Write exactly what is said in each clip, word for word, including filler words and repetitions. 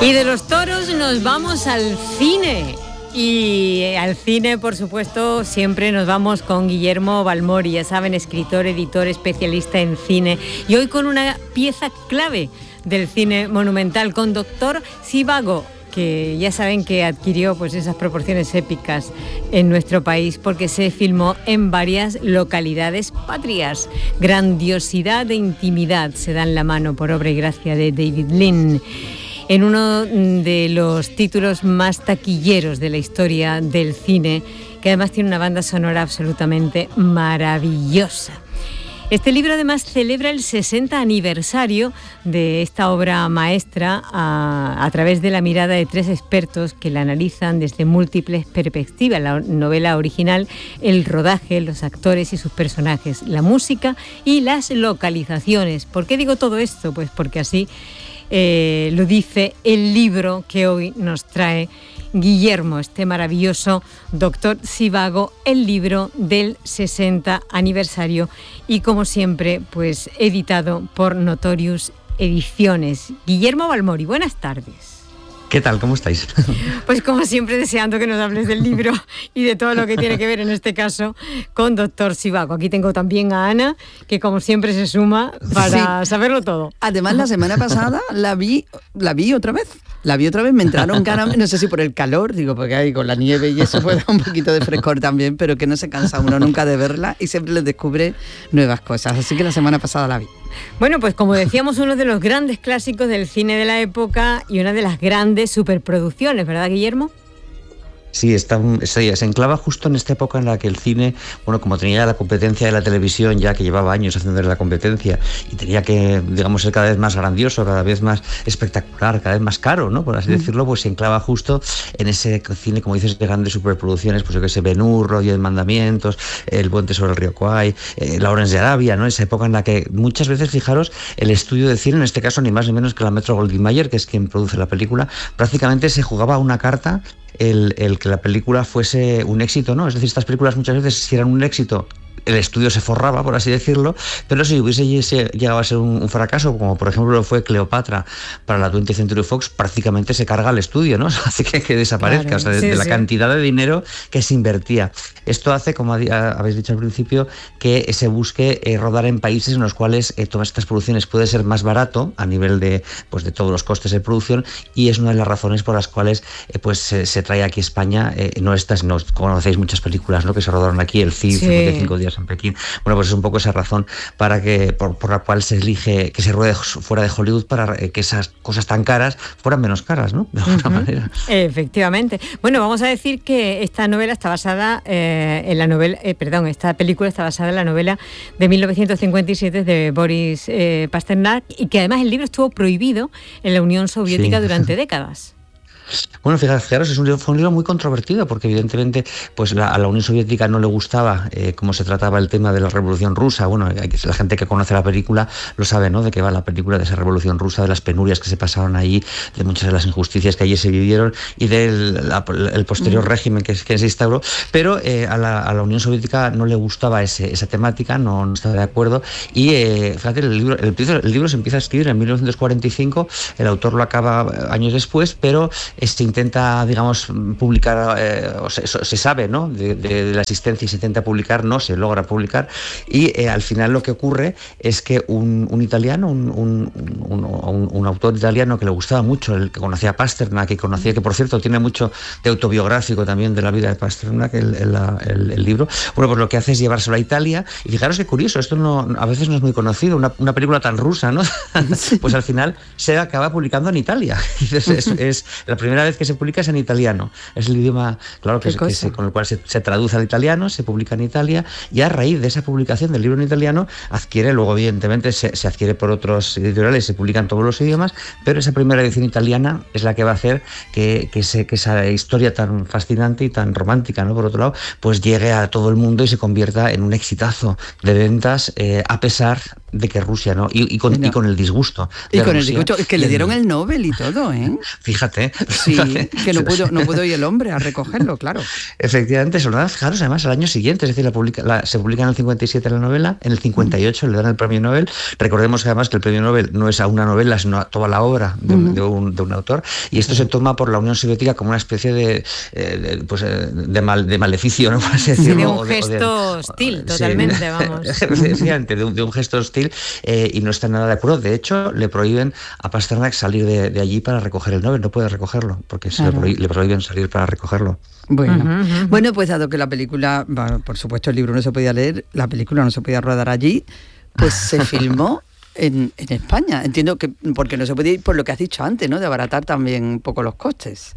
Y de los toros nos vamos al cine. Y al cine, por supuesto, siempre nos vamos con Guillermo Balmori, ya saben, escritor, editor, especialista en cine. Y hoy con una pieza clave del cine monumental, con Doctor Zhivago, que ya saben que adquirió pues esas proporciones épicas en nuestro país porque se filmó en varias localidades patrias. Grandiosidad e intimidad se dan la mano por obra y gracia de David Lean, en uno de los títulos más taquilleros de la historia del cine, que además tiene una banda sonora absolutamente maravillosa. Este libro además celebra el sesenta aniversario de esta obra maestra a, a través de la mirada de tres expertos que la analizan desde múltiples perspectivas: la novela original, el rodaje, los actores y sus personajes, la música y las localizaciones. ¿Por qué digo todo esto? Pues porque así eh, lo dice el libro que hoy nos trae Guillermo, este maravilloso Doctor Zhivago, el libro del sesenta aniversario y, como siempre, pues editado por Notorious Ediciones. Guillermo Balmori, buenas tardes. ¿Qué tal? ¿Cómo estáis? Pues como siempre, deseando que nos hables del libro y de todo lo que tiene que ver, en este caso, con Doctor Zhivago. Aquí tengo también a Ana, que como siempre se suma para sí. saberlo todo. Además, la semana pasada la vi, la vi otra vez. La vi otra vez, me entraron ganas, no sé si por el calor, digo, porque ahí con la nieve y eso puede dar un poquito de frescor también, pero que no se cansa uno nunca de verla y siempre les descubre nuevas cosas. Así que la semana pasada la vi. Bueno, pues como decíamos, uno de los grandes clásicos del cine de la época y una de las grandes superproducciones, ¿verdad, Guillermo? Sí, está, se enclava justo en esta época en la que el cine, bueno, como tenía la competencia de la televisión, ya que llevaba años haciendo la competencia y tenía que, digamos, ser cada vez más grandioso, cada vez más espectacular, cada vez más caro, ¿no? Por así mm. decirlo, pues se enclava justo en ese cine, como dices, de grandes superproducciones, pues yo que sé, Ben-Hur, Los Diez Mandamientos, El Puente sobre el Río Kwai, eh, Lawrence de Arabia, ¿no? Esa época en la que muchas veces, fijaros, el estudio de cine, en este caso ni más ni menos que la Metro-Goldwyn-Mayer, que es quien produce la película, prácticamente se jugaba una carta El, el que la película fuese un éxito, ¿no? Es decir, estas películas muchas veces, si eran un éxito, el estudio se forraba, por así decirlo, pero si hubiese llegado a ser un, un fracaso, como por ejemplo lo fue Cleopatra para la twentieth Century Fox, prácticamente se carga el estudio, ¿no? Hace que, que desaparezca, claro, o sea, de, sí, de la sí. cantidad de dinero que se invertía. Esto hace, como habéis dicho al principio, que se busque eh, rodar en países en los cuales eh, todas estas producciones puede ser más barato a nivel de, pues, de todos los costes de producción, y es una de las razones por las cuales eh, pues se, se trae aquí a España, eh, no estas, no conocéis muchas películas, ¿no?, que se rodaron aquí, El Cid, sí. cincuenta y cinco días en Pekín. Bueno, pues es un poco esa razón para que por, por la cual se elige que se ruede fuera de Hollywood, para que esas cosas tan caras fueran menos caras, ¿no? De alguna uh-huh. manera. Efectivamente. Bueno, vamos a decir que esta novela está basada eh, en la novela, eh, perdón, esta película está basada en la novela de mil novecientos cincuenta y siete de Boris eh, Pasternak, y que además el libro estuvo prohibido en la Unión Soviética sí. durante décadas. Bueno, fijaros, es un libro, fue un libro muy controvertido, porque evidentemente pues la, a la Unión Soviética no le gustaba eh, cómo se trataba el tema de la Revolución Rusa. Bueno, la gente que conoce la película lo sabe, ¿no?, de qué va la película, de esa Revolución Rusa, de las penurias que se pasaron allí, de muchas de las injusticias que allí se vivieron y del la, el posterior mm. régimen que, que se instauró. Pero eh, a, la, a la Unión Soviética no le gustaba ese, esa temática, no, no estaba de acuerdo, y eh, fíjate, el libro, el, el libro se empieza a escribir en mil novecientos cuarenta y cinco, el autor lo acaba años después, pero se intenta, digamos, publicar, eh, o se, se sabe, ¿no?, de, de, de la existencia, y se intenta publicar, no se logra publicar, y eh, al final lo que ocurre es que un, un italiano, un, un, un, un, un autor italiano que le gustaba mucho, el que conocía a Pasternak, que conocía, que por cierto tiene mucho de autobiográfico también de la vida de Pasternak, el, el, el, el libro, bueno, pues lo que hace es llevárselo a Italia, y fijaros qué curioso, esto no, a veces no es muy conocido, una, una película tan rusa, ¿no? Pues al final se acaba publicando en Italia. Es, es, es la primera vez que se publica es en italiano, es el idioma, claro, que, que se, con el cual se, se traduce al italiano, se publica en Italia, y a raíz de esa publicación del libro en italiano adquiere, luego evidentemente se, se adquiere por otros editoriales, se publican todos los idiomas, pero esa primera edición italiana es la que va a hacer que, que, se, que esa historia tan fascinante y tan romántica, ¿no?, por otro lado, pues llegue a todo el mundo y se convierta en un exitazo de ventas, eh, a pesar de que Rusia, ¿no? Y, y, con, no. y con el disgusto. Y con Rusia, el disgusto, es que le dieron el Nobel y todo, ¿eh? Fíjate. Sí, fíjate. Que no pudo, no pudo ir el hombre a recogerlo, claro. Efectivamente, Soledad, fijaros, además, al año siguiente, es decir, la publica, la, se publica en el cincuenta y siete la novela, en el cincuenta y ocho uh-huh. le dan el premio Nobel. Recordemos además que el premio Nobel no es a una novela, sino a toda la obra de, uh-huh. de, un, de un autor, y esto uh-huh. se toma por la Unión Soviética como una especie de, eh, de, pues, de, mal, de maleficio, ¿no? Por así decirlo. Sí, de un gesto de, hostil, sí, totalmente, vamos. Efectivamente, de, de un gesto hostil, eh, y no está nada de acuerdo. De hecho, le prohíben a Pasternak salir de, de allí para recoger el Nobel, no puede recogerlo, porque se uh-huh. le, prohí- le prohíben salir para recogerlo. Bueno, uh-huh, uh-huh. bueno, pues dado que la película, bueno, por supuesto el libro no se podía leer, la película no se podía rodar allí, pues se filmó en, en España. Entiendo que porque no se podía ir por lo que has dicho antes, ¿no? De abaratar también un poco los costes.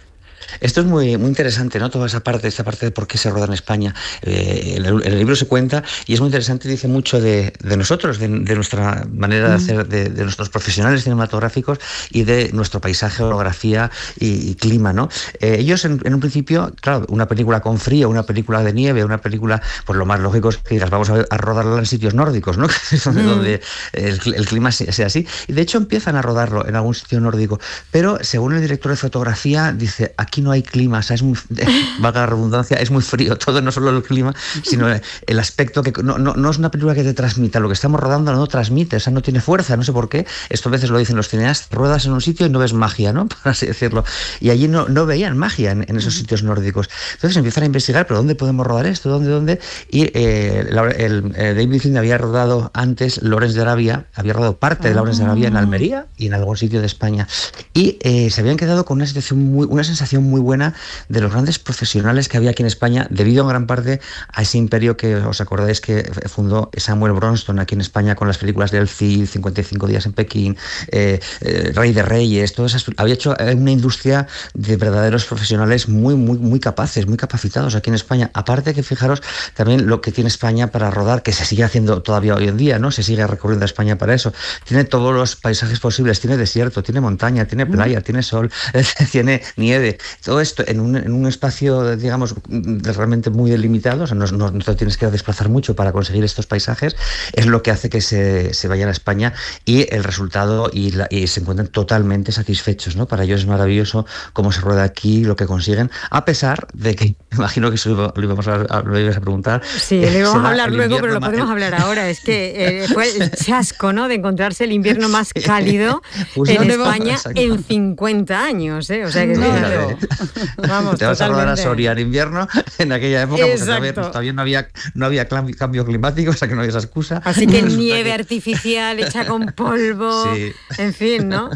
Esto es muy, muy interesante, ¿no? Toda esa parte, esta parte de por qué se roda en España. Eh, en, el, en el libro se cuenta y es muy interesante, dice mucho de, de nosotros, de, de nuestra manera de hacer, de, de nuestros profesionales cinematográficos y de nuestro paisaje, orografía y, y clima, ¿no? Eh, ellos en, en un principio, claro, una película con frío, una película de nieve, una película, pues lo más lógico es que digas, vamos a, a rodarla en sitios nórdicos, ¿no? donde, mm. donde el, el clima sea así. Y de hecho empiezan a rodarlo en algún sitio nórdico, pero según el director de fotografía dice, aquí no hay clima, o sea, es muy, valga la redundancia, es muy frío, todo, no solo el clima, sino el aspecto que no, no, no es una película que te transmita, lo que estamos rodando no transmite, o sea, no tiene fuerza, no sé por qué, esto a veces lo dicen los cineastas, ruedas en un sitio y no ves magia, ¿no? Por así decirlo, y allí no, no veían magia en, en esos sitios nórdicos, entonces empiezan a investigar, pero ¿dónde podemos rodar esto? ¿Dónde? ¿Dónde? Y eh, el, el, el David Flynn había rodado antes Lawrence de Arabia, había rodado parte de Lawrence de Arabia en Almería y en algún sitio de España, y eh, se habían quedado con una situación muy, una sensación muy buena de los grandes profesionales que había aquí en España, debido en gran parte a ese imperio que os acordáis que fundó Samuel Bronston aquí en España con las películas de El Cid, cincuenta y cinco días en Pekín, eh, eh, Rey de Reyes, todas esas, había hecho una industria de verdaderos profesionales muy, muy, muy capaces, muy capacitados aquí en España. Aparte que fijaros también lo que tiene España para rodar, que se sigue haciendo todavía hoy en día, ¿no? Se sigue recorriendo a España para eso. Tiene todos los paisajes posibles, tiene desierto, tiene montaña, tiene playa, mm. tiene sol, tiene nieve, todo esto en un, en un espacio, digamos, realmente muy delimitado, o sea, no, no, no te tienes que desplazar mucho para conseguir estos paisajes, es lo que hace que se, se vayan a España y el resultado y, la, y se encuentran totalmente satisfechos, ¿no? Para ellos es maravilloso cómo se rueda aquí, lo que consiguen, a pesar de que, imagino que eso lo íbamos a, lo ibas a preguntar. Sí, eh, le íbamos a hablar luego, pero lo podemos más... hablar ahora. Es que eh, fue el chasco, ¿no?, de encontrarse el invierno más cálido pues en España exacto. en cincuenta años, ¿eh? O sea que no, no, no. Vamos, te vas totalmente. a rodar a Soria en invierno en aquella época, porque todavía, todavía no había no había cambio climático, o sea que no había esa excusa. Así que nieve que... artificial hecha con polvo, sí. En fin, ¿no?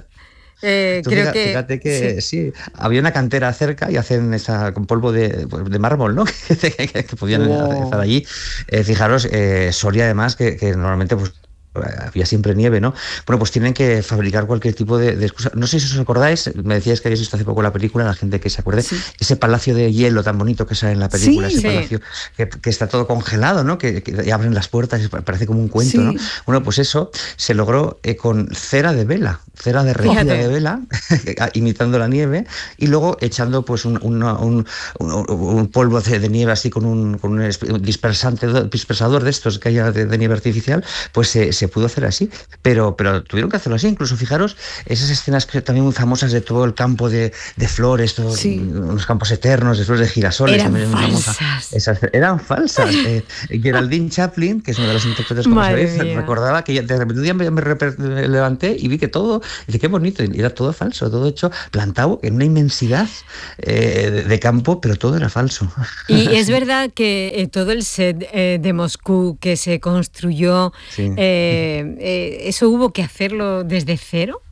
Eh, creo fíjate, que fíjate que sí. sí, había una cantera cerca y hacen esa con polvo de, de mármol, ¿no? que, que, que podían wow. estar allí. Eh, fijaros, eh, Soria además, que, que normalmente pues había siempre nieve, ¿no? Bueno, pues tienen que fabricar cualquier tipo de, de excusa. No sé si os acordáis, me decíais que habéis visto hace poco la película, la gente que se acuerde, sí. ese palacio de hielo tan bonito que sale en la película, sí, ese sí. palacio que, que está todo congelado, ¿no? Que, que abren las puertas y parece como un cuento, sí. ¿no? Bueno, pues eso se logró eh, con cera de vela, cera de rejilla de vela, imitando la nieve, y luego echando pues un, un, un, un, un polvo de, de nieve así con un, con un dispersante, dispersador de estos que haya de, de nieve artificial, pues se se pudo hacer así, pero, pero tuvieron que hacerlo así. Incluso fijaros esas escenas que también muy famosas de todo el campo de, de flores, todos sí. unos campos eternos de flores de girasoles. Eran también falsas. Esas, eran falsas. eh, Geraldine Chaplin, que es una de las intérpretes, como sabéis, recordaba que de repente un día me, me, me levanté y vi que todo, y dije, qué bonito, y era todo falso, todo hecho plantado en una inmensidad eh, de, de campo, pero todo era falso. Y es verdad que eh, todo el set eh, de Moscú que se construyó, sí. eh, Eh, ¿eso hubo que hacerlo desde cero?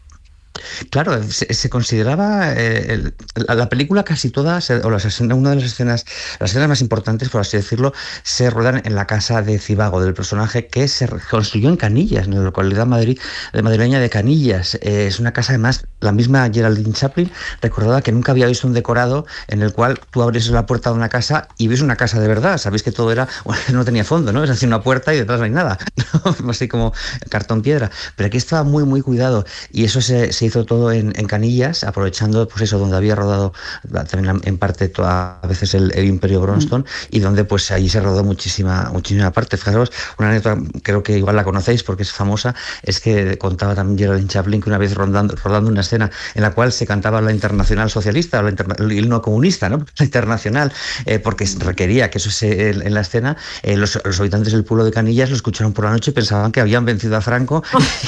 Claro, se, se consideraba eh, el, la, la película casi toda, se, o las, una de las escenas, las escenas más importantes, por así decirlo, se ruedan en la casa de Cibago, del personaje que se construyó en Canillas, en la localidad Madrid, de madrileña de Canillas. Eh, es una casa, además, la misma Geraldine Chaplin recordaba que nunca había visto un decorado en el cual tú abres la puerta de una casa y ves una casa de verdad. Sabéis que todo era, bueno, no tenía fondo, ¿no? Es así una puerta y detrás no hay nada, ¿no? Así como cartón piedra. Pero aquí estaba muy, muy cuidado y eso se, se se hizo todo en, en Canillas, aprovechando pues eso, donde había rodado también en parte toda, a veces el, el Imperio Bronston, mm. y donde pues allí se rodó muchísima, muchísima parte. Fijaros, una anécdota, creo que igual la conocéis porque es famosa, es que contaba también Geraldine Chaplin que una vez rodando, rodando una escena en la cual se cantaba la Internacional Socialista, o la interna, el himno comunista, ¿no? La Internacional, eh, porque requería que eso se, en la escena, eh, los, los habitantes del pueblo de Canillas lo escucharon por la noche y pensaban que habían vencido a Franco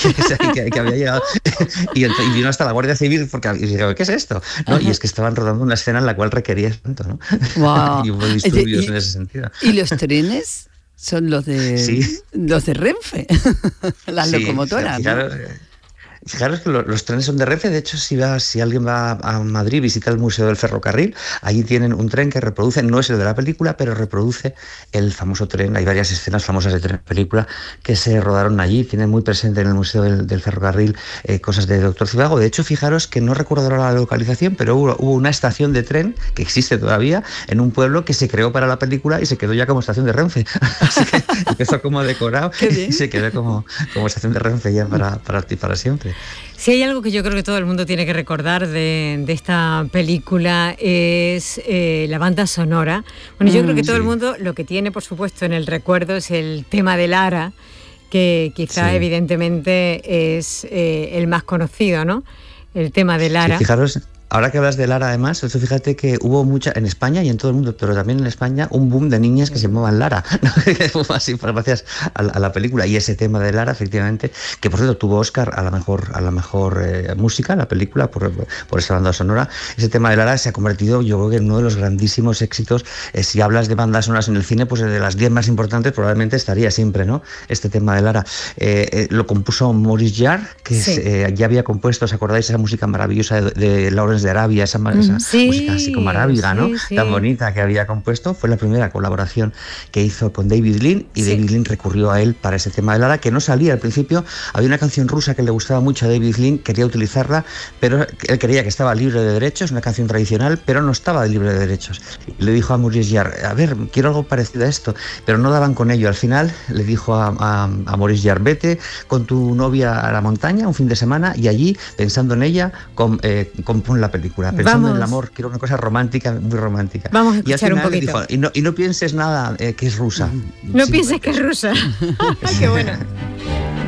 y que, que había llegado y, y vino hasta la Guardia Civil porque y dije, ¿qué es esto? ¿No? Y es que estaban rodando una escena en la cual requería tanto, ¿no? Wow. Y hubo disturbios y, en ese sentido. ¿Y los trenes? Son los de ¿Sí? los de Renfe, las sí, locomotoras. Claro, ¿no? Fijaros que los trenes son de Renfe. De hecho, si va, si alguien va a Madrid, visita el Museo del Ferrocarril, allí tienen un tren que reproduce, no es el de la película, pero reproduce el famoso tren. Hay varias escenas famosas de tren película que se rodaron allí. Tienen muy presente en el Museo del, del Ferrocarril eh, cosas de Doctor Cibago. De hecho, fijaros que no recuerdo ahora la localización, pero hubo, hubo una estación de tren que existe todavía en un pueblo que se creó para la película y se quedó ya como estación de Renfe. Así que empezó como decorado y se quedó como, como estación de Renfe ya para, para, para siempre. Si hay algo que yo creo que todo el mundo tiene que recordar de, de esta película es eh, la banda sonora. Bueno, yo mm, creo que todo sí. el mundo lo que tiene, por supuesto, en el recuerdo es el tema de Lara, que quizá sí. evidentemente es eh, el más conocido, ¿no? El tema de Lara. Sí, fijaros. Ahora que hablas de Lara, además, fíjate que hubo mucha, en España y en todo el mundo, pero también en España, un boom de niñas que se llamaban Lara, ¿no? Así, gracias a la, a la película. Y ese tema de Lara, efectivamente, que por cierto tuvo Oscar a la mejor, a la mejor eh, música, la película, por, por esa banda sonora. Ese tema de Lara se ha convertido, yo creo que en uno de los grandísimos éxitos. Eh, si hablas de bandas sonoras en el cine, pues de las diez más importantes probablemente estaría siempre, ¿no? Este tema de Lara. Eh, eh, lo compuso Maurice Jarre, que sí. es, eh, ya había compuesto, ¿os acordáis? Esa música maravillosa de, de Lawrence de Arabia, esa, esa sí, música así como arábiga, ¿no? Sí, sí. Tan bonita que había compuesto. Fue la primera colaboración que hizo con David Lean y sí. David Lean recurrió a él para ese tema de Lara, que no salía al principio. Había una canción rusa que le gustaba mucho a David Lean, quería utilizarla, pero él creía que estaba libre de derechos, una canción tradicional, pero no estaba libre de derechos. Y le dijo a Maurice Jarre, a ver, quiero algo parecido a esto, pero no daban con ello. Al final le dijo a, a, a Maurice Jarre, vete con tu novia a la montaña un fin de semana y allí, pensando en ella, com, eh, compón la película. Pensando Vamos. en el amor, quiero una cosa romántica, muy romántica. Vamos a escuchar un poquito. Dijo, y, no, y no pienses nada eh, que es rusa. No sí, pienses que es rusa. Qué bueno.